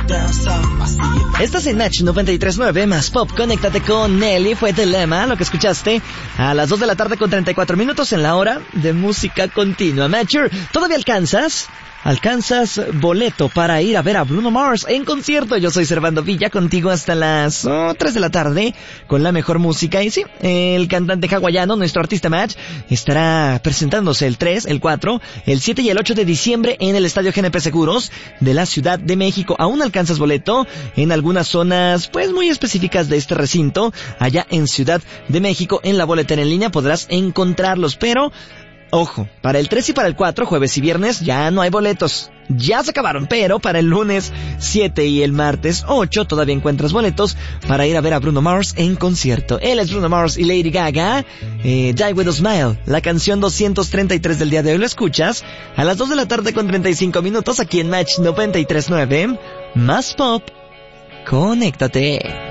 Estás en Match 93.9 más Pop. Conéctate con Nelly. Fue Dilema, lo que escuchaste a las 2 de la tarde con 34 minutos en la hora de música continua. Matcher, ¿todavía alcanzas boleto para ir a ver a Bruno Mars en concierto? Yo soy Servando Villa, contigo hasta las 3 de la tarde con la mejor música. Y sí, el cantante hawaiano, nuestro artista Match, estará presentándose el 3, el 4, el 7 y el 8 de diciembre en el Estadio GNP Seguros de la Ciudad de México. ¿Aún alcanzas boleto? En algunas zonas pues muy específicas de este recinto, allá en Ciudad de México, en la boletera en línea podrás encontrarlos, pero ojo, para el 3 y para el 4, jueves y viernes, ya no hay boletos. Ya se acabaron, pero para el lunes 7 y el martes 8 todavía encuentras boletos para ir a ver a Bruno Mars en concierto. Él es Bruno Mars y Lady Gaga. Die With a Smile, la canción 233 del día de hoy, lo escuchas a las 2 de la tarde con 35 minutos aquí en Match 93.9. Más Pop. Conéctate.